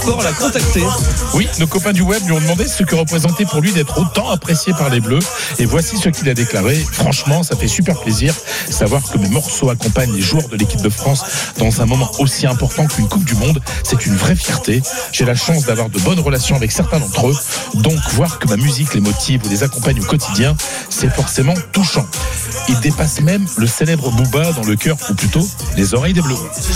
Sport l'a contacté. Oui, nos copains du web lui ont demandé ce que représentait pour lui d'être autant apprécié par les Bleus. Et voici ce qu'il a déclaré. Franchement, ça fait super plaisir savoir que mes morceaux accompagnent les joueurs de l'équipe de France dans un moment aussi important qu'une Coupe du Monde. C'est une vraie fierté. J'ai la chance d'avoir de bonnes relations avec certains d'entre eux. Donc, voir que ma musique les motive ou les accompagne au quotidien, c'est forcément touchant. Il dépasse même le célèbre Booba dans le cœur, ou plutôt les oreilles des Bleus.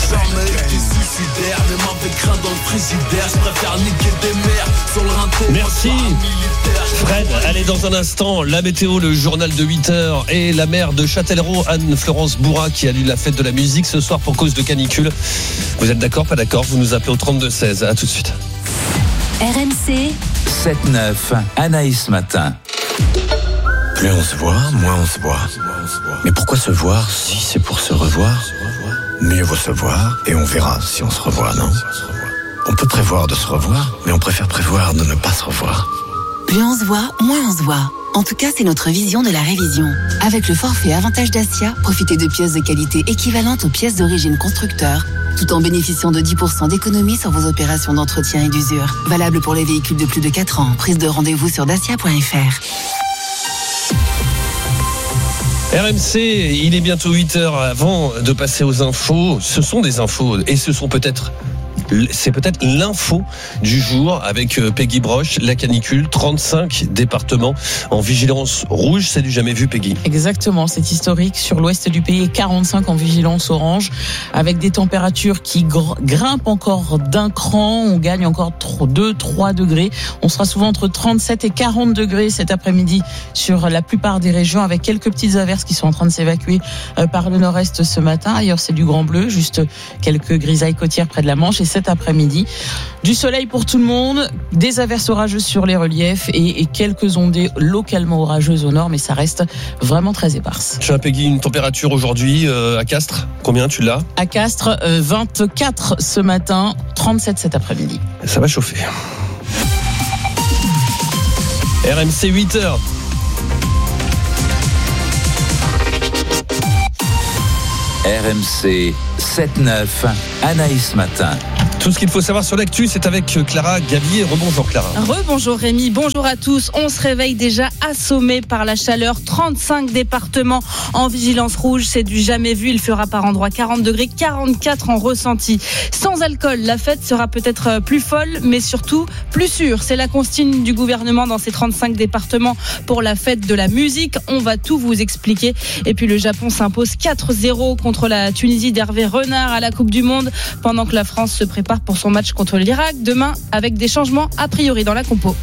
Merci Fred. Allez, dans un instant, la météo, le journal de 8h et la maire de Châtellerault, Anne-Florence Bourrat, qui annule la fête de la musique ce soir pour cause de canicule. Vous êtes d'accord, pas d'accord? Vous nous appelez au 32-16. À tout de suite. RMC 7-9, Anaïs Matin. Plus on se voit, moins on se voit. Mais pourquoi se voir si c'est pour se revoir? Mieux vaut se voir et on verra si on se revoit, non? On peut prévoir de se revoir, mais on préfère prévoir de ne pas se revoir. Plus on se voit, moins on se voit. En tout cas, c'est notre vision de la révision. Avec le forfait Avantage Dacia, profitez de pièces de qualité équivalentes aux pièces d'origine constructeur, tout en bénéficiant de 10% d'économie sur vos opérations d'entretien et d'usure. Valable pour les véhicules de plus de 4 ans. Prise de rendez-vous sur dacia.fr. RMC, il est bientôt 8h. Avant de passer aux infos, ce sont des infos et c'est peut-être l'info du jour avec Peggy Broche, la canicule, 35 départements en vigilance rouge, c'est du jamais vu, Peggy. Exactement, c'est historique sur l'ouest du pays et 45 en vigilance orange avec des températures qui grimpent encore d'un cran, on gagne encore 2-3 degrés, on sera souvent entre 37 et 40 degrés cet après-midi sur la plupart des régions avec quelques petites averses qui sont en train de s'évacuer par le nord-est ce matin. Ailleurs c'est du grand bleu, juste quelques grisailles côtières près de la Manche. Et cet après-midi, du soleil pour tout le monde, des averses orageuses sur les reliefs et quelques ondées localement orageuses au nord, mais ça reste vraiment très éparse. Tiens, Peggy, une température aujourd'hui à Castres, combien tu l'as? À Castres, 24 ce matin, 37 cet après-midi. Ça va chauffer. RMC 8h. RMC 7-9, Anaïs Matin. Tout ce qu'il faut savoir sur l'actu, c'est avec Clara Gavier. Rebonjour Clara. Rebonjour Rémi, bonjour à tous. On se réveille déjà assommé par la chaleur. 35 départements en vigilance rouge, c'est du jamais vu. Il fera par endroits 40 degrés, 44 en ressenti. Sans alcool, la fête sera peut-être plus folle, mais surtout plus sûre. C'est la consigne du gouvernement dans ces 35 départements pour la fête de la musique. On va tout vous expliquer. Et puis le Japon s'impose 4-0 contre la Tunisie d'Hervé Renard à la Coupe du Monde, pendant que la France se prépare pour son match contre l'Irak demain avec des changements a priori dans la compo.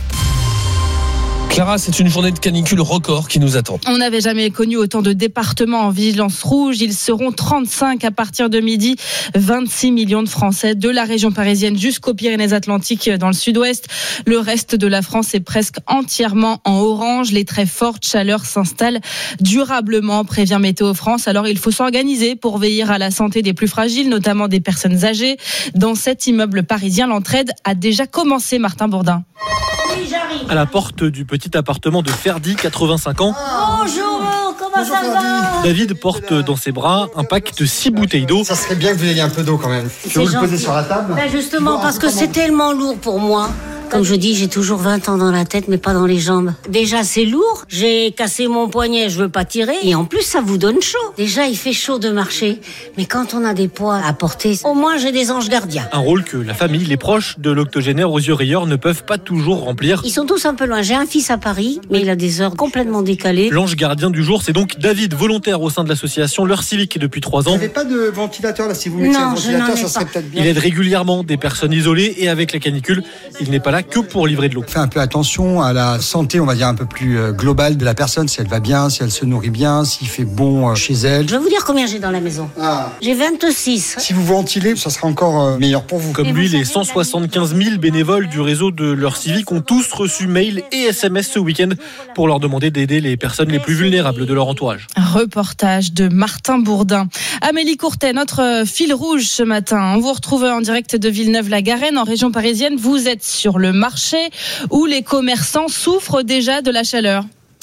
Clara, c'est une journée de canicule record qui nous attend. On n'avait jamais connu autant de départements en vigilance rouge. Ils seront 35 à partir de midi. 26 millions de Français de la région parisienne jusqu'aux Pyrénées-Atlantiques dans le sud-ouest. Le reste de la France est presque entièrement en orange. Les très fortes chaleurs s'installent durablement, prévient Météo France. Alors il faut s'organiser pour veiller à la santé des plus fragiles, notamment des personnes âgées. Dans cet immeuble parisien, l'entraide a déjà commencé, Martin Bourdin. À la porte du petit appartement de Ferdi, 85 ans. Bonjour, comment ça va? David porte dans ses bras un pack de 6 bouteilles d'eau. Ça serait bien que vous ayez un peu d'eau quand même. Je vais vous le poser sur la table. Ben justement, parce que c'est tellement lourd pour moi. Comme je dis, j'ai toujours 20 ans dans la tête, mais pas dans les jambes. Déjà, c'est lourd. J'ai cassé mon poignet, je veux pas tirer. Et en plus, ça vous donne chaud. Déjà, il fait chaud de marcher. Mais quand on a des poids à porter, au moins, j'ai des anges gardiens. Un rôle que la famille, les proches de l'octogénaire aux yeux rieurs ne peuvent pas toujours remplir. Ils sont tous un peu loin. J'ai un fils à Paris, mais il a des heures complètement décalées. L'ange gardien du jour, c'est donc David, volontaire au sein de l'association L'Heure Civique depuis 3 ans. Vous n'avez pas de ventilateur là? Si vous mettiez un ventilateur, ça serait peut-être bien. Il aide régulièrement des personnes isolées et avec la canicule, il n'est pas là que pour livrer de l'eau. Fait un peu attention à la santé, on va dire un peu plus globale de la personne, si elle va bien, si elle se nourrit bien, s'il fait bon chez elle. Je vais vous dire combien j'ai dans la maison. J'ai 26. Si vous ventilez, ça sera encore meilleur pour vous. Comme lui, les 175 000 bénévoles du réseau de L'Heure Civique ont tous reçu mail et SMS ce week-end pour leur demander d'aider les personnes les plus vulnérables de leur entourage. Un reportage de Martin Bourdin. Amélie Courtet, notre fil rouge ce matin. On vous retrouve en direct de Villeneuve-la-Garenne, en région parisienne. Vous êtes sur le marché où les commerçants souffrent déjà de la chaleur.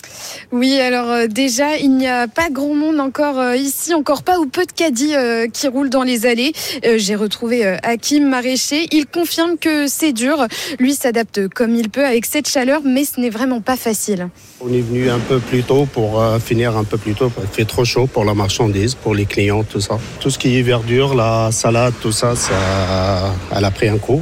Oui, alors déjà, il n'y a pas grand monde encore ici, encore pas ou peu de caddies qui roulent dans les allées. J'ai retrouvé Hakim Maraîcher. Il confirme que c'est dur. Lui s'adapte comme il peut avec cette chaleur, mais ce n'est vraiment pas facile. On est venu un peu plus tôt pour finir un peu plus tôt. Il fait trop chaud pour la marchandise, pour les clients, tout ça. Tout ce qui est verdure, la salade, tout ça, elle a pris un coup.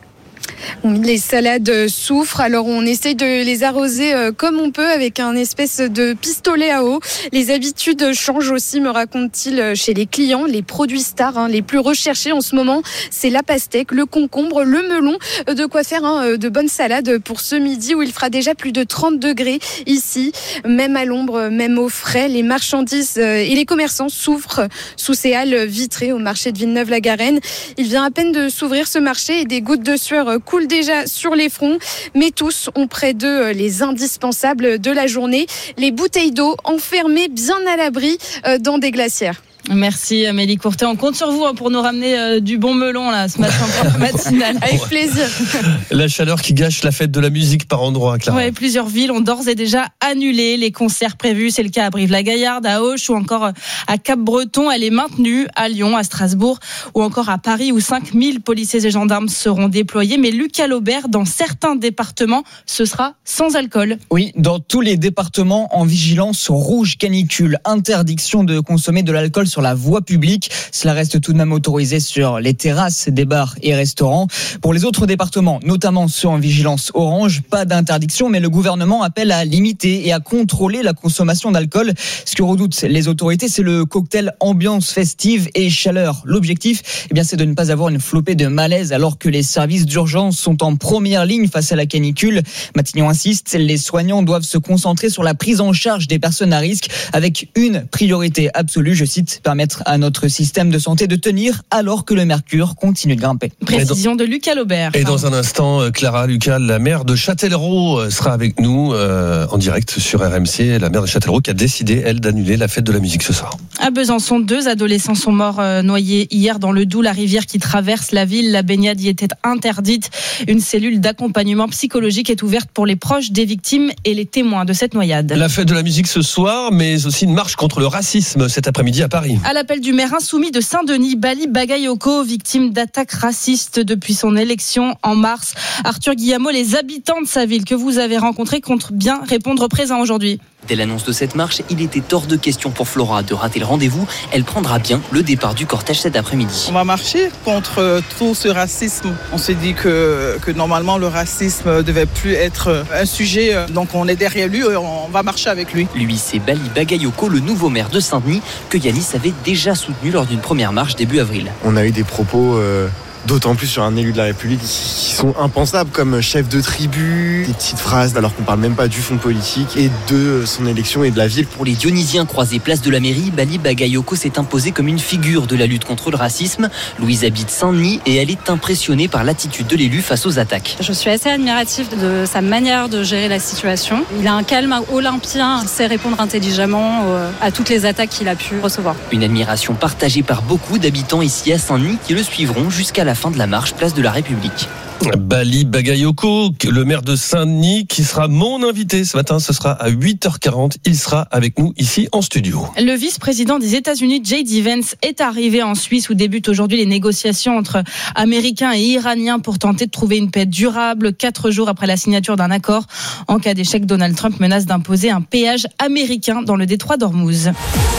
Les salades souffrent, alors on essaye de les arroser comme on peut avec un espèce de pistolet à eau. Les habitudes changent aussi, me raconte-t-il, chez les clients. Les produits stars les plus recherchés en ce moment, c'est la pastèque, le concombre, le melon. De quoi faire de bonnes salades pour ce midi où il fera déjà plus de 30 degrés ici. Même à l'ombre, même au frais, les marchandises et les commerçants souffrent sous ces halles vitrées au marché de Villeneuve-la-Garenne. Il vient à peine de s'ouvrir ce marché et des gouttes de sueur coulent déjà sur les fronts, mais tous ont près d'eux les indispensables de la journée, les bouteilles d'eau enfermées bien à l'abri dans des glacières. Merci Amélie Courtet, on compte sur vous pour nous ramener du bon melon là, ce matin pour la matinale. Avec plaisir. La chaleur qui gâche la fête de la musique par endroits, Clara. Ouais, plusieurs villes ont d'ores et déjà annulé les concerts prévus. C'est le cas à Brive-la-Gaillarde, à Auch ou encore à Cap-Breton. Elle est maintenue à Lyon, à Strasbourg ou encore à Paris où 5000 policiers et gendarmes seront déployés. Mais Lucas Laubert, dans certains départements, ce sera sans alcool. Oui, dans tous les départements en vigilance rouge canicule. Interdiction de consommer de l'alcool sur la voie publique. Cela reste tout de même autorisé sur les terrasses des bars et restaurants. Pour les autres départements, notamment ceux en vigilance orange, pas d'interdiction, mais le gouvernement appelle à limiter et à contrôler la consommation d'alcool. Ce que redoutent les autorités, c'est le cocktail ambiance festive et chaleur. L'objectif, c'est de ne pas avoir une flopée de malaise alors que les services d'urgence sont en première ligne face à la canicule. Matignon insiste, les soignants doivent se concentrer sur la prise en charge des personnes à risque avec une priorité absolue, je cite, permettre à notre système de santé de tenir alors que le mercure continue de grimper. Précision de Lucas Laubert. Et dans un instant, Clara Lucas, la maire de Châtellerault, sera avec nous en direct sur RMC. La maire de Châtellerault qui a décidé, elle, d'annuler la fête de la musique ce soir. À Besançon, 2 adolescents sont morts noyés hier dans le Doubs, la rivière qui traverse la ville. La baignade y était interdite. Une cellule d'accompagnement psychologique est ouverte pour les proches des victimes et les témoins de cette noyade. La fête de la musique ce soir, mais aussi une marche contre le racisme cet après-midi à Paris. À l'appel du maire insoumis de Saint-Denis, Bali Bagayoko, victime d'attaques racistes depuis son élection en mars. Arthur Guillamot, les habitants de sa ville que vous avez rencontrés comptent bien répondre présent aujourd'hui. Dès l'annonce de cette marche, il était hors de question pour Flora de rater le rendez-vous. Elle prendra bien le départ du cortège cet après-midi. On va marcher contre tout ce racisme. On s'est dit que normalement le racisme devait plus être un sujet. Donc on est derrière lui, on va marcher avec lui. Lui, c'est Bali Bagayoko, le nouveau maire de Saint-Denis, que Yanis avait déjà soutenu lors d'une première marche début avril. On a eu des propos... d'autant plus sur un élu de la République qui sont impensables, comme chef de tribu, des petites phrases alors qu'on parle même pas du fond politique et de son élection et de la ville. Pour les Dionysiens croisés place de la mairie, Bali Bagayoko s'est imposée comme une figure de la lutte contre le racisme. Louise habite Saint-Denis et elle est impressionnée par l'attitude de l'élu face aux attaques. Je suis assez admirative de sa manière de gérer la situation. Il a un calme olympien, il sait répondre intelligemment à toutes les attaques qu'il a pu recevoir. Une admiration partagée par beaucoup d'habitants ici à Saint-Denis qui le suivront jusqu'à la fin de la marche place de la République. Bali Bagayoko, le maire de Saint-Denis, qui sera mon invité ce matin. Ce sera à 8h40. Il sera avec nous ici en studio. Le vice-président des États-Unis, J.D. Vance, est arrivé en Suisse où débutent aujourd'hui les négociations entre Américains et Iraniens pour tenter de trouver une paix durable 4 jours après la signature d'un accord. En cas d'échec, Donald Trump menace d'imposer un péage américain dans le détroit d'Ormuz.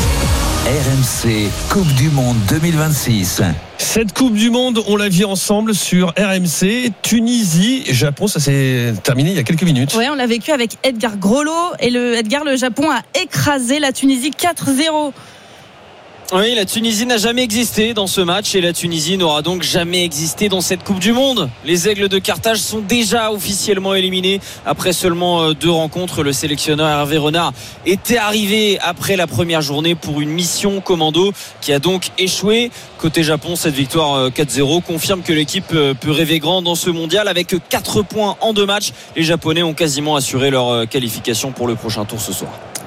RMC Coupe du Monde 2026. Cette Coupe du Monde, on l'a vu ensemble sur RMC. Tunisie, Japon, ça s'est terminé il y a quelques minutes. Ouais, on l'a vécu avec Edgar Groslo et le Japon a écrasé la Tunisie 4-0. Oui, la Tunisie n'a jamais existé dans ce match et la Tunisie n'aura donc jamais existé dans cette Coupe du Monde. Les Aigles de Carthage sont déjà officiellement éliminés après seulement 2 rencontres. Le sélectionneur Hervé Renard était arrivé après la première journée pour une mission commando qui a donc échoué. Côté Japon, cette victoire 4-0 confirme que l'équipe peut rêver grand dans ce mondial. Avec 4 points en 2 matchs, les Japonais ont quasiment assuré leur qualification pour le prochain tour ce soir.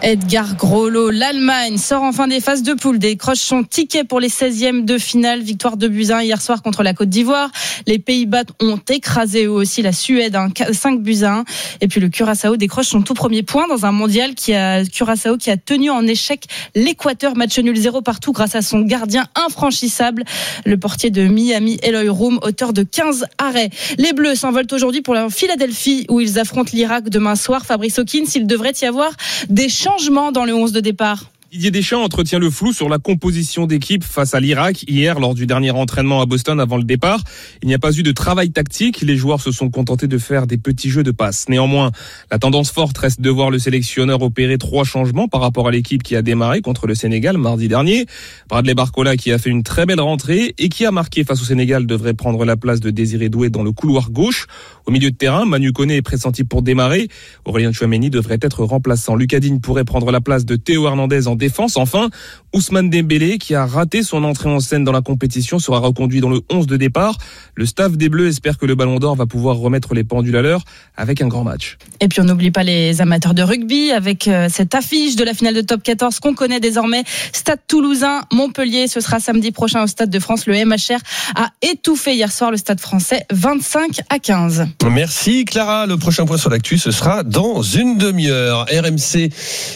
Edgar Grollo, l'Allemagne sort enfin des phases de poule, décroche son ticket pour les 16e de finale. Victoire 2-1 hier soir contre la Côte d'Ivoire. Les Pays-Bas ont écrasé eux aussi la Suède, 5-1. Et puis le Curaçao décroche son tout premier point dans un mondial Curaçao qui a tenu en échec l'Équateur, match nul 0 partout grâce à son gardien infranchissable, le portier de Miami, Eloy Room, auteur de 15 arrêts. Les Bleus s'envolent aujourd'hui pour la Philadelphie où ils affrontent l'Irak demain soir. Fabrice Hawkins, il devrait y avoir des changements dans le 11 de départ. Didier Deschamps entretient le flou sur la composition d'équipe face à l'Irak hier lors du dernier entraînement à Boston avant le départ. Il n'y a pas eu de travail tactique, les joueurs se sont contentés de faire des petits jeux de passes. Néanmoins, la tendance forte reste de voir le sélectionneur opérer 3 changements par rapport à l'équipe qui a démarré contre le Sénégal mardi dernier. Bradley Barcola, qui a fait une très belle rentrée et qui a marqué face au Sénégal, devrait prendre la place de Désiré Doué dans le couloir gauche. Au milieu de terrain, Manu Koné est pressenti pour démarrer. Aurélien Tchouaméni devrait être remplaçant. Lucas Digne pourrait prendre la place de Théo Hernandez en défense. Enfin, Ousmane Dembélé, qui a raté son entrée en scène dans la compétition, sera reconduit dans le 11 de départ. Le staff des Bleus espère que le Ballon d'Or va pouvoir remettre les pendules à l'heure avec un grand match. Et puis on n'oublie pas les amateurs de rugby avec cette affiche de la finale de Top 14 qu'on connaît désormais. Stade Toulousain, Montpellier, ce sera samedi prochain au Stade de France. Le MHR a étouffé hier soir le Stade français 25-15. Merci Clara, le prochain point sur l'actu ce sera dans une demi-heure. RMC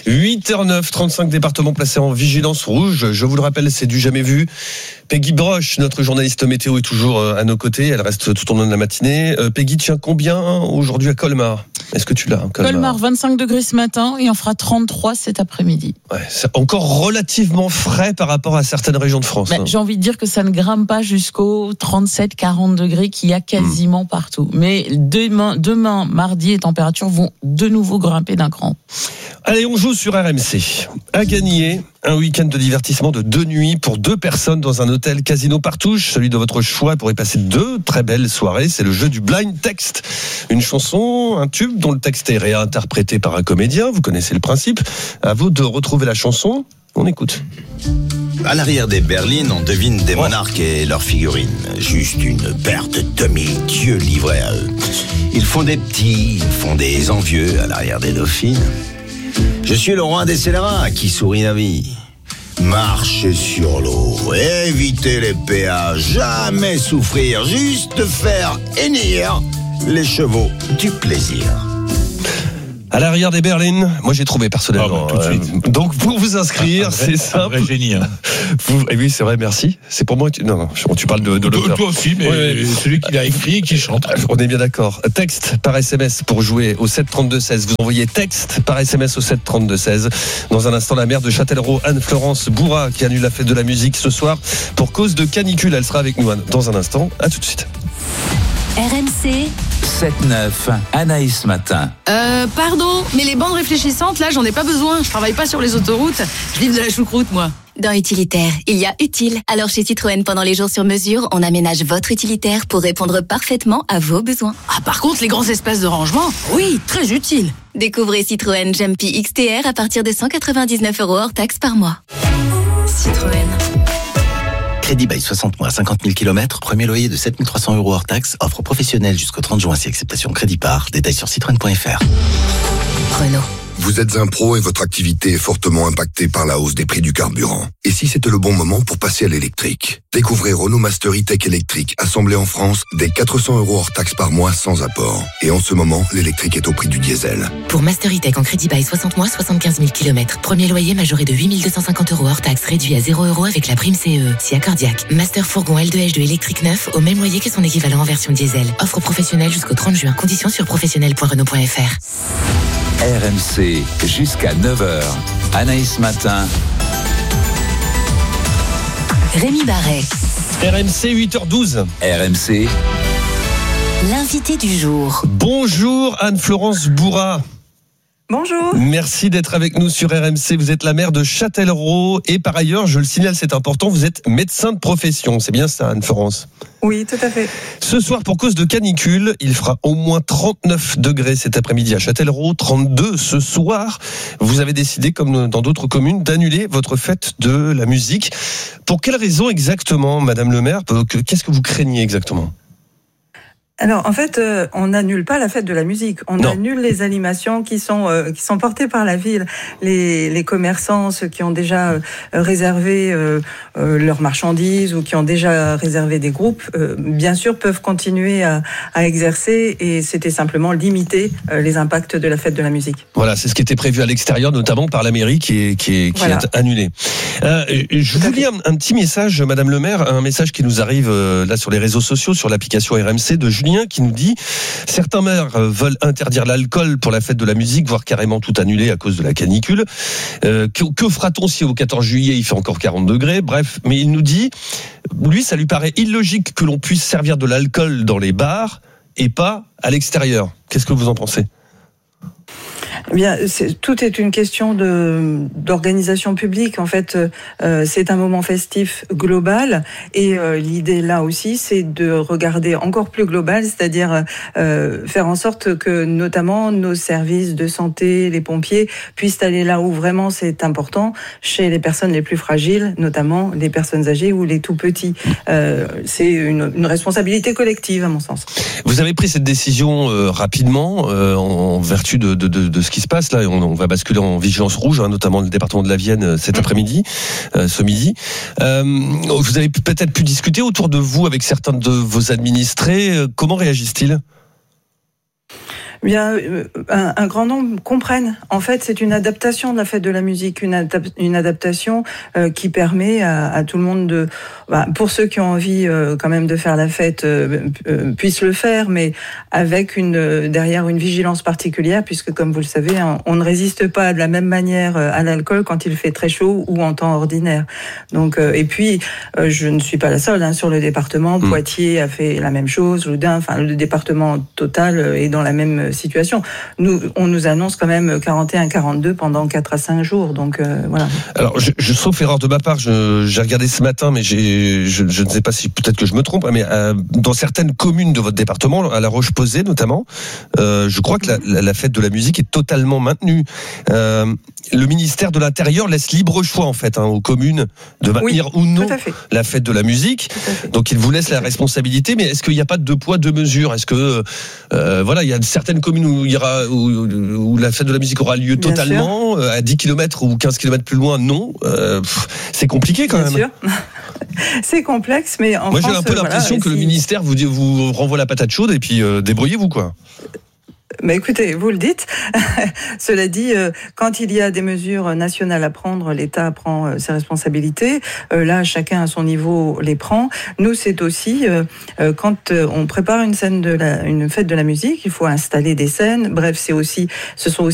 8h09, 35 départements placés en vigilance rouge. Je vous le rappelle, c'est du jamais vu. Peggy Broche, notre journaliste météo, est toujours à nos côtés. Elle reste tout au long de la matinée. Peggy, tiens, combien aujourd'hui à Colmar ? Est-ce que tu l'as, Colmar, 25 degrés ce matin et on fera 33 cet après-midi. Ouais, c'est encore relativement frais par rapport à certaines régions de France. J'ai envie de dire que ça ne grimpe pas jusqu'aux 37-40 degrés qu'il y a quasiment partout. Mais demain, mardi, les températures vont de nouveau grimper d'un cran. Allez, on joue sur RMC. À gagner un week-end de divertissement de 2 nuits pour 2 personnes dans un hôtel Casino Partouche, celui de votre choix pour y passer 2 très belles soirées. C'est le jeu du blind text. Une chanson, un tube dont le texte est réinterprété par un comédien. Vous connaissez le principe. À vous de retrouver la chanson. On écoute. À l'arrière des berlines, on devine des monarques et leurs figurines. Juste une paire de demi-dieux livrés à eux. Ils font des petits, ils font des envieux à l'arrière des dauphines. Je suis le roi des scélérats qui sourit la vie. Marcher sur l'eau, éviter les péages, jamais souffrir, juste faire hennir les chevaux du plaisir. À l'arrière des berlines, moi j'ai trouvé personnellement. Tout de suite. Donc pour vous inscrire, c'est simple. Un vrai génie. Hein. Et oui, c'est vrai, merci. C'est pour moi. Non, tu parles de l'auteur. Toi aussi, mais celui qui l'a écrit et qui chante. On est bien d'accord. Texte par SMS pour jouer au 732-16. Vous envoyez texte par SMS au 732-16. Dans un instant, la maire de Châtellerault, Anne-Florence Bourra, qui annule la fête de la musique ce soir pour cause de canicule. Elle sera avec nous dans un instant. À tout de suite. RMC 7-9, Anaïs Matin. Pardon, mais les bandes réfléchissantes, là, j'en ai pas besoin. Je travaille pas sur les autoroutes. Je livre de la choucroute, moi. Dans Utilitaire, il y a utile. Alors chez Citroën, pendant les jours sur mesure, on aménage votre utilitaire pour répondre parfaitement à vos besoins. Ah, par contre, les grands espaces de rangement, oui, très utile. Découvrez Citroën Jumpy XTR à partir de 199 € hors taxe par mois. Citroën. Crédit by 60 mois, 50 000 km, premier loyer de 7 300 € hors taxe, offre professionnelle jusqu'au 30 juin si acceptation crédit par, détails sur citroën.fr. Renault. Vous êtes un pro et votre activité est fortement impactée par la hausse des prix du carburant. Et si c'était le bon moment pour passer à l'électrique ? Découvrez Renault Master E-Tech électrique, assemblé en France, dès 400 € hors taxe par mois sans apport. Et en ce moment, l'électrique est au prix du diesel. Pour Master E-Tech en crédit bail 60 mois, 75 000 km. Premier loyer majoré de 8 250 € hors taxe, réduit à 0 € avec la prime CE. Si accordiaque. Master fourgon L2H2 électrique neuf, au même loyer que son équivalent en version diesel. Offre professionnelle jusqu'au 30 juin. Conditions sur professionnel.renault.fr. RMC, jusqu'à 9h. Anaïs Matin. Rémi Barret. RMC 8h12. RMC. L'invité du jour. Bonjour Anne-Florence Bourra. Bonjour. Merci d'être avec nous sur RMC. Vous êtes la maire de Châtellerault et par ailleurs, je le signale, c'est important, vous êtes médecin de profession. C'est bien ça, Anne-Florence ? Oui, tout à fait. Ce soir, pour cause de canicule, il fera au moins 39 degrés cet après-midi à Châtellerault, 32 ce soir. Vous avez décidé, comme dans d'autres communes, d'annuler votre fête de la musique. Pour quelle raison exactement, Madame le maire ? Qu'est-ce que vous craignez exactement ? Alors en fait, on n'annule pas la fête de la musique. On annule les animations qui sont portées par la ville. Les commerçants, ceux qui ont déjà réservé leurs marchandises ou qui ont déjà réservé des groupes, bien sûr peuvent continuer à exercer, et c'était simplement limiter les impacts de la fête de la musique. Voilà, c'est ce qui était prévu à l'extérieur, notamment par la mairie qui est annulé. Je vous lis un petit message, Madame le maire, un message qui nous arrive là sur les réseaux sociaux, sur l'application RMC, de Julien qui nous dit: certains maires veulent interdire l'alcool pour la fête de la musique, voire carrément tout annuler à cause de la canicule. Que fera-t-on si au 14 juillet il fait encore 40 degrés? Bref, mais il nous dit, lui, ça lui paraît illogique que l'on puisse servir de l'alcool dans les bars et pas à l'extérieur. Qu'est-ce que vous en pensez? Eh bien, tout est une question d'organisation publique. En fait, c'est un moment festif global, et l'idée là aussi, c'est de regarder encore plus global, c'est-à-dire faire en sorte que notamment nos services de santé, les pompiers, puissent aller là où vraiment c'est important, chez les personnes les plus fragiles, notamment les personnes âgées ou les tout petits. C'est une responsabilité collective, à mon sens. Vous avez pris cette décision rapidement, en vertu de ce qui se passe là. On va basculer en vigilance rouge, notamment le département de la Vienne cet après-midi, ce midi. Vous avez peut-être pu discuter autour de vous avec certains de vos administrés. Comment réagissent-ils ? Bien, un grand nombre comprennent. En fait, c'est une adaptation de la fête de la musique, une adaptation qui permet à tout le monde pour ceux qui ont envie quand même de faire la fête, puissent le faire, mais avec derrière une vigilance particulière, puisque comme vous le savez, on ne résiste pas de la même manière à l'alcool quand il fait très chaud ou en temps ordinaire. Donc, et puis, je ne suis pas la seule sur le département. Poitiers a fait la même chose, Loudun, le département total est dans la même situation. On nous annonce quand même 41-42 pendant 4 à 5 jours. Donc voilà. Alors, sauf erreur de ma part, j'ai regardé ce matin, mais je ne sais pas si peut-être que je me trompe, mais dans certaines communes de votre département, à La Roche-Posay notamment, je crois que la fête de la musique est totalement maintenue. Le ministère de l'Intérieur laisse libre choix en fait aux communes de maintenir ou non la fête de la musique. Donc il vous laisse la responsabilité, mais est-ce qu'il n'y a pas de 2 poids 2 mesures? Est-ce que il y a certaines communes où la fête de la musique aura lieu totalement, à 10 km ou 15 km plus loin? Non, c'est compliqué quand même. Bien sûr. C'est complexe, mais en France, j'ai un peu l'impression que le ministère vous renvoie la patate chaude et puis débrouillez-vous quoi. Mais écoutez, vous le dites. Cela dit, quand il y a des mesures nationales à prendre, l'État prend ses responsabilités. Là, chacun à son niveau les prend. Nous, c'est aussi quand on prépare une fête de la musique, il faut installer des scènes. Bref, ce sont aussi